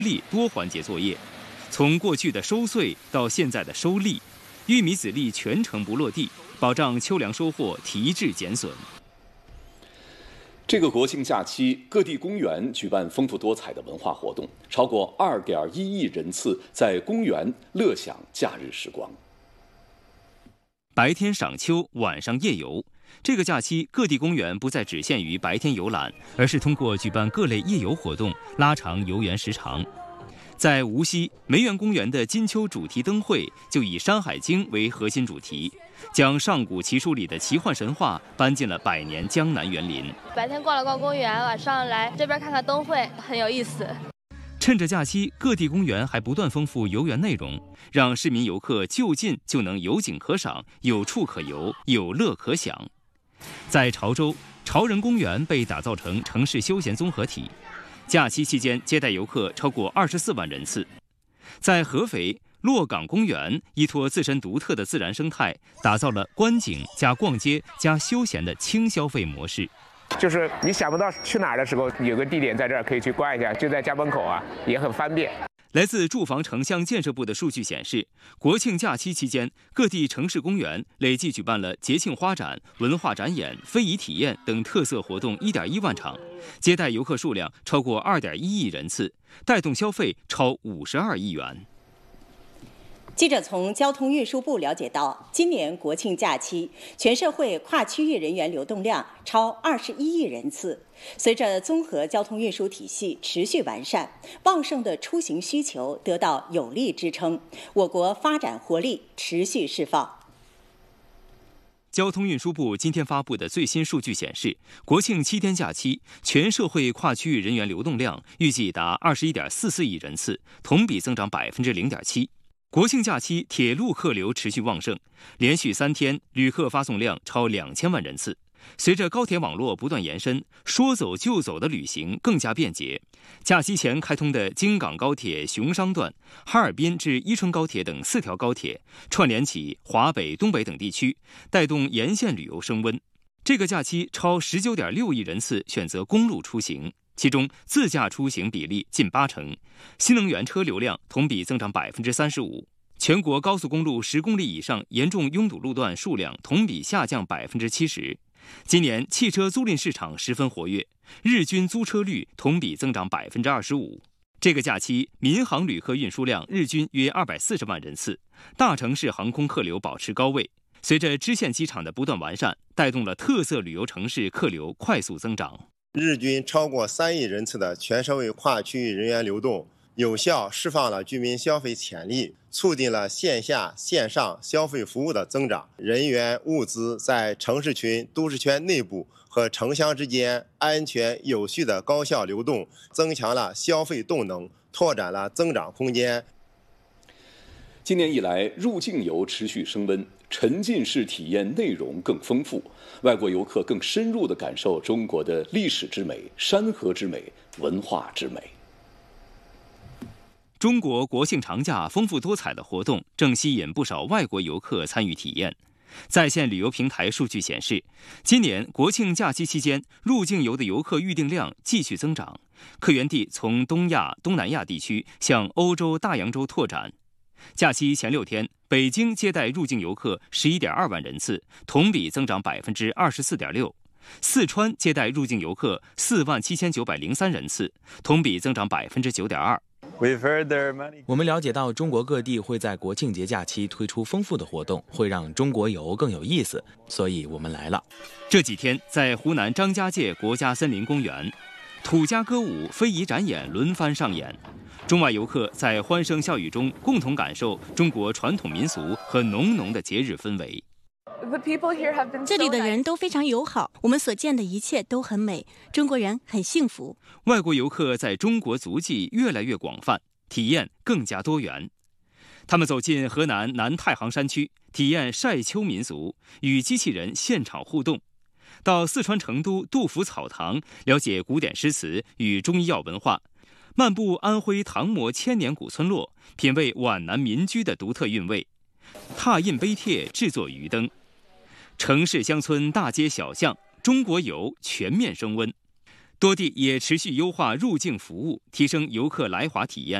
粒多环节作业，从过去的收穗到现在的收粒，玉米籽粒全程不落地，保障秋粮收获提质减损。 这个国庆假期，各地公园举办丰富多彩的文化活动，超过2.1亿人次在公园乐享假日时光。 白天赏秋，晚上夜游。这个假期，各地公园不再只限于白天游览，而是通过举办各类夜游活动，拉长游园时长。在无锡梅园公园的金秋主题灯会就以《山海经》为核心主题，将上古奇书里的奇幻神话搬进了百年江南园林。 白天逛了逛公园，晚上来这边看看灯会，很有意思。 趁着假期，各地公园还不断丰富游园内容，让市民游客就近就能有景可赏，有处可游，有乐可享。在潮州，潮人公园被打造成城市休闲综合体，假期期间接待游客超过24万人次。在合肥，洛港公园依托自身独特的自然生态，打造了观景加逛街加休闲的轻消费模式。 就是你想不到去哪儿的时候，有个地点在这儿可以去逛一下，就在家门口啊，也很方便。 来自住房城乡建设部的数据显示，国庆假期期间，各地城市公园累计举办了节庆花展、文化展演、非遗体验等特色活动1.1万场，接待游客数量超过2.1亿人次，带动消费超52亿元。 记者从交通运输部了解到，今年国庆假期，全社会跨区域人员流动量超21亿人次。随着综合交通运输体系持续完善，旺盛的出行需求得到有力支撑，我国发展活力持续释放。 交通运输部今天发布的最新数据显示，国庆7天假期，全社会跨区域人员流动量预计达21.44亿人次，同比增长0.7%。国庆假期铁路客流持续旺盛，连续3天旅客发送量超2000万人次。随着高铁网络不断延伸，说走就走的旅行更加便捷。假期前开通的京港高铁熊商段、哈尔滨至伊春高铁等4条高铁，串联起华北、东北等地区，带动沿线旅游升温。这个假期超19.6亿人次选择公路出行，其中自驾出行比例近80%，新能源车流量同比增长35%。全国高速公路10公里以上严重拥堵路段数量同比下降70%。今年汽车租赁市场十分活跃，日均租车率同比增长25%。这个假期，民航旅客运输量日均约240万人次，大城市航空客流保持高位。随着支线机场的不断完善，带动了特色旅游城市客流快速增长。 日均超过3亿人次的全社会跨区域人员流动，有效释放了居民消费潜力，促进了线下线上消费服务的增长，人员物资在城市群、都市圈内部和城乡之间安全有序的高效流动，增强了消费动能，拓展了增长空间。 今年以来，入境游持续升温，沉浸式体验内容更丰富，外国游客更深入地感受中国的历史之美、山河之美、文化之美。 中国国庆长假丰富多彩的活动正吸引不少外国游客参与体验。在线旅游平台数据显示，今年国庆假期期间，入境游的游客预订量继续增长，客源地从东亚、东南亚地区向欧洲、大洋洲拓展。假期前6天，北京接待入境游客11.2万人次，同比增长24.6%；四川接待入境游客47903人次，同比增长9.2%。 我们了解到，中国各地会在国庆节假期推出丰富的活动，会让中国游更有意思，所以我们来了。 这几天，在湖南张家界国家森林公园，土家歌舞、非遗展演轮番上演，中外游客在欢声笑语中共同感受中国传统民俗和浓浓的节日氛围。 这里的人都非常友好，我们所见的一切都很美，中国人很幸福。 外国游客在中国足迹越来越广泛，体验更加多元。他们走进河南南太行山区，体验晒秋民俗，与机器人现场互动；到四川成都杜甫草堂，了解古典诗词与中医药文化；漫步安徽唐模千年古村落，品味皖南民居的独特韵味；拓印碑帖，制作鱼灯。城市乡村大街小巷，中国游全面升温。 多地也持续优化入境服务，提升游客来华体验。